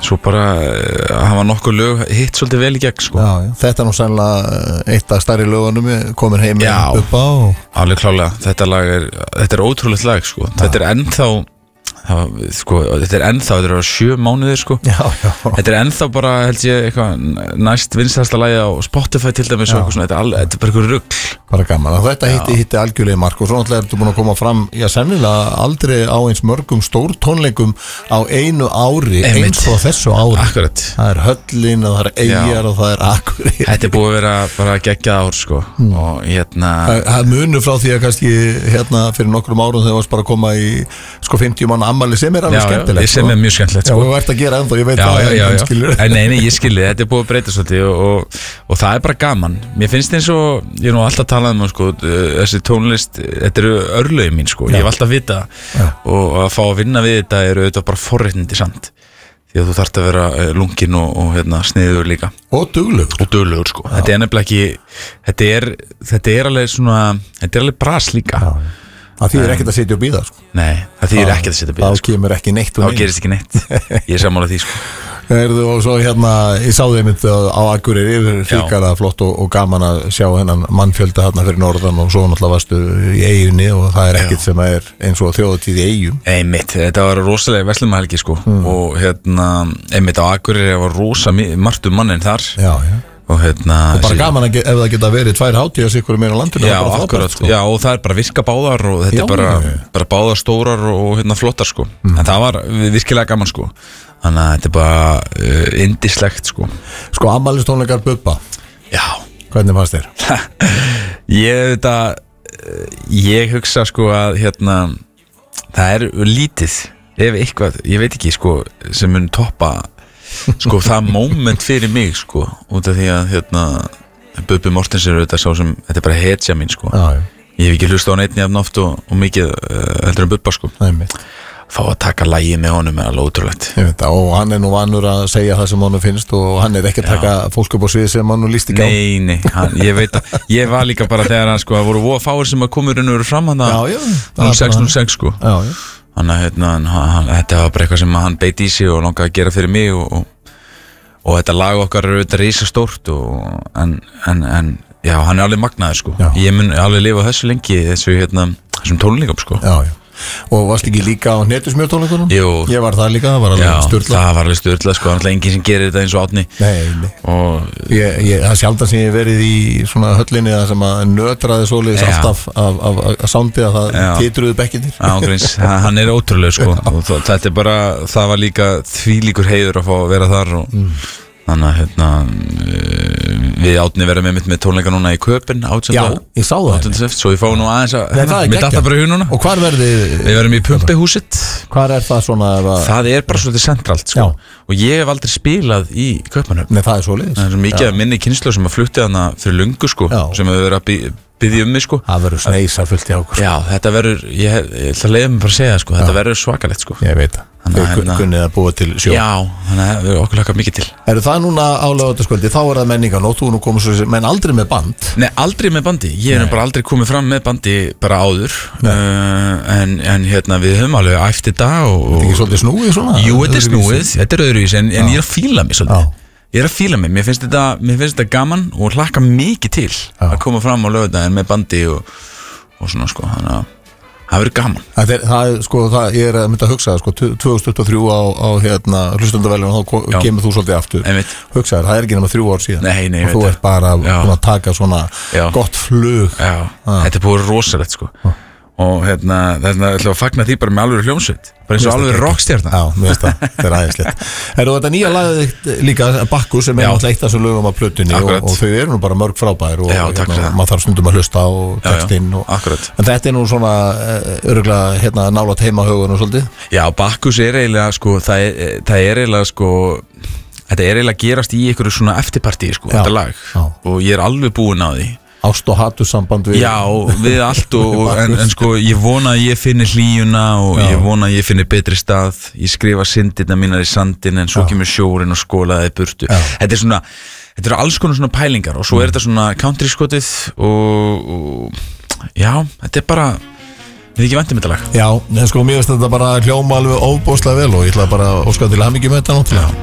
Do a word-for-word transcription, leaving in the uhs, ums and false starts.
svo bara hafa nokkuð lög hitt svolítið vel í gegn sko. Já, já. Þetta er nú sannlega eitt af stærri lögunum komin heim upp á og... alveg klálega, þetta lag er þetta er ótrúlegt lag sko. Þetta er ennþá það, sko, þetta er ennþá, þetta er sjö mánuðir sko. Já, já. Þetta er ennþá bara, held ég, eitthvað næst vinsælasta lagið á Spotify til dæmis og eitthvað svona, þetta er, all, þetta er bara eitthvað rugl. Bara gaman, þetta hitti, hitti algjörlega mark og svo náttúrulega ertu búin að koma fram, já, sennilega aldrei á eins mörgum stór tónleikum á einu ári, eins frá þessu ári. Akkurat. Það er Höllin og það er Eyjar og það er Akureyri. Þetta er búið að vera bara geggjað ár sko. Mm. Og hérna það munur frá því að kannski hérna fyrir nokkrum árum þegar varst bara að koma í sko fimmtíu manna ammæli sem er alveg skemmtilegt. Já, sem er mjög skemmtilegt sko. Já, og ert að gera ennþá, ég veit já, það já, já, já. skilur. Nei, nei, ég skilji, þetta er búið að breyta svolítið og, og, og það er bara gaman. Mér finnst eins og, ég er nú alltaf talað um sko, þessi tónlist, þetta eru örlögin mín sko, já. Ég hef alltaf vita já. Og að fá að vinna við þetta eru auðvitað bara forréttindi samt. Því að þú þarft að vera lungin og, og hérna, sniður líka. Og duglegur. Og duglegur sko. Já. Þetta er nefnilega ekki, þetta er, þetta er alveg svona, þetta er alveg bras líka. Já. Það þýðir ekkert að sitja og bíða sko. Nei, það þýðir ekkert að sitja og bíða sko. Þá kemur ekki neitt Þá gerist ekki neitt. Ég er sammála því sko. Erðu, og svo hérna, ég sá þeim á Akureyri yfir fylgara flott og, og gaman að sjá hennan mannfjölda hérna fyrir norðan og svo náttúrulega varstu í Eyjunni og það er ekkert Já. Sem er eins og þjóðatíð í Eyjum. Einmitt, þetta var rosalega verslunarhelgi sko mm. og hérna, einmitt á Akureyri var rosa margt um mannin þar. Já, já. Og, hérna, og bara gaman að ef það geta verið tvær hátíðar sikkur meira á landinu. Já, akkurat, sko. Já, og það er bara virka báðar og þetta Já, er bara, bara báðar stórar og hérna flottar sko mm. en það var virkilega gaman sko þannig að þetta er bara uh, indislegt sko. Sko afmælistónleikar Bubba. Já. Hvernig fannst þér? Ég þetta ég hugsa sko að hérna það er lítið ef eitthvað, ég veit ekki sko sem mun toppa sko það moment fyrir mig sko út af því að hérna Bubbi Mortens er auðvitað sá sem þetta er bara hetja mín sko já, já. Ég hef ekki hlusta á neitt jafn oft og, og mikið uh, heldur en Bubba sko Nei, fá að taka lagið með honum er alveg ótrúlegt og hann er nú vanur að segja það sem honum finnst og hann er ekki að taka já. Fólk upp á svið sem hann nú líst ekki á Nei, nei, hann, ég veit að ég var líka bara þegar hann sko það voru voða fáir sem að komur inn og eru fram hann að núll sex núll sex sko já, já. Þannig að hérna, hann, þetta var bara eitthvað sem hann beit í sig og langaði að gera fyrir mig og, og, og þetta lag okkar er auðvitað risastórt en, en, en já, hann er alveg magnaður sko já. Ég mun alveg lifa þessu lengi þessu hérna, þessum tónleikam sko Já, já Og varst ekki líka á netusmjörtónleikunum? Jú Ég var það líka, það var alveg sturlað Já, það var alveg sturlað sko, það er enginn sem gerir þetta eins og Árni Nei, nei og ég, ég, Það sjaldan sem ég hef verið í svona höllinni það sem að nötraði svoleiðis alltaf af, af, af sándi að það titruði bekkinir Já, grins, hann er ótrúlega sko og þetta er bara, það var líka þvílíkur heiður að fá að vera þar og mm. Þannig að hérna, við Árni verðum með mitt með tónleika núna í Köpen Já, ég sá það átjánda Svo ég fá nú aðeins að hérna, mitt alltaf bara í núna Og hvar verðið Við verðum í Pumpihúsit Hvar er það svona að... Það er bara svolítið centralt sko. Og ég hef aldrei spilað í Kaupmannahöfn Nei, það er svoleiðis Það er svo mikið af minni kynslu sem að flutti þarna fyrir löngu sko, sem hefur verið að bí, byggja um mig sko. Það verður sneisar fullt í ákur Já, þetta verður, ég, ég ætla að leiða mig bara að segja sko, þetta verður svakalegt sko. Ég veit það Þau kunnið að búa til sjó Já, þannig að við okkur lakar mikið til Er það núna á laugardagskvöldi, þá er það menningan og þú nú komið svo, menn aldrei með band Nei, aldrei með bandi, ég er bara aldrei komið fram með bandi bara áður uh, en, en hérna við höfum alveg æft þetta og... Þetta er ekki svolítið snúið svona? Jú, þetta er snúið, þetta er öðruvís en, en ég er að fíla mig svolítið Já. Ég er að fíla mig, mér finnst þetta, mér finnst þetta gaman og hlakka mikið til Já. Að koma fram á laugardaginn með bandi og, og svona sko, þannig að það verður gaman það er, það er, sko, það, Ég er að mynda að hugsa sko, tvö þúsund tuttugu og þrjú á, á hérna, hlustandavelun og þá kemur þú svolítið aftur Hugsaður, það er ekki nema þrjú ár síðan nei, nei, og þú ert bara að taka svona Já. Gott flug Já. Þetta er búið rosalegt sko Já. Og hérna, þess vegna ætlum við að fagna því bara með alveg hljómsveit bara eins og alveg rockstjarna Já, mér finnst það, þetta er aðeinslegt Er þetta nýja lagið líka Bakkus sem er náttúrulega eitt af þessum lögum af plötunni og, og þau eru nú bara mörg frábær og já, hérna, maður þarf stundum að hlusta á textinn og, en þetta er nú svona örgulega hérna, nálægt heima högun og svolítið Já, Bakkus er eiginlega sko, það er, það er eiginlega sko þetta er eiginlega gerast í einhverju svona eftirpartí sko, já, þetta lag já. Og ég er alveg búinn á því Ást og hatursamband við Já, við allt og, en, en sko ég vona að ég finni hlýjuna og Já. Ég vona að ég finni betri stað Ég skrifa syndirna mínar í sandin en svo Já. Kemur sjórin og skólaði í burtu Já. Þetta er svona, þetta eru alls konar svona pælingar og svo er þetta svona country skotið og, og já, þetta er bara Við ekki vendum þetta lag Já, en sko mér finnst þetta bara hljóma alveg óbóðslega vel og ég ætla bara að óska til hamingju með þetta náttúrulega